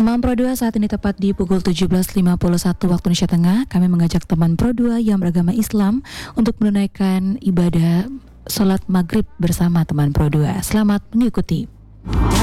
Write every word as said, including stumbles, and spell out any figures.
Teman Pro dua, saat ini tepat di pukul tujuh belas lima puluh satu waktu Indonesia Tengah, kami mengajak teman Pro dua yang beragama Islam untuk menunaikan ibadah sholat maghrib bersama teman Pro dua. Selamat mengikuti.